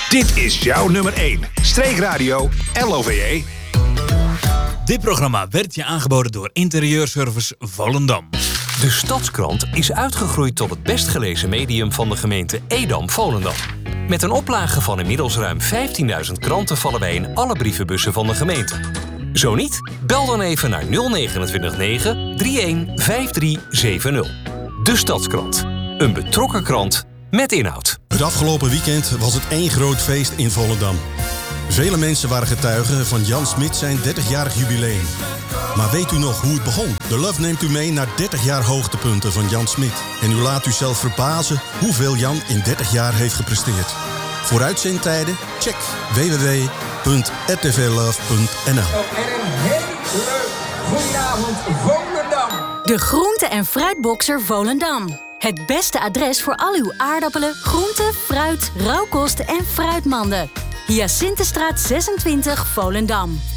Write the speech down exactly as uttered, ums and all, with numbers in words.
Dit is jouw nummer één. Streekradio L O V E. Dit programma werd je aangeboden door Interieurservice Volendam. De Stadskrant is uitgegroeid tot het best gelezen medium van de gemeente Edam-Volendam. Met een oplage van inmiddels ruim vijftienduizend kranten vallen wij in alle brievenbussen van de gemeente. Zo niet? Bel dan even naar nul negen negen drie een vijf drie zeven nul. De Stadskrant. Een betrokken krant met inhoud. Het afgelopen weekend was het één groot feest in Volendam. Vele mensen waren getuigen van Jan Smit zijn dertigjarig jubileum. Maar weet u nog hoe het begon? De Love neemt u mee naar dertig jaar hoogtepunten van Jan Smit. En u laat u zelf verbazen hoeveel Jan in dertig jaar heeft gepresteerd. Voor uitzendtijden? Check w w w punt r t v love punt n l. En een hele goedenavond Volendam. De groente- en fruitboxer Volendam. Het beste adres voor al uw aardappelen, groenten, fruit, rauwkost en fruitmanden. Hyacinthestraat zesentwintig Volendam.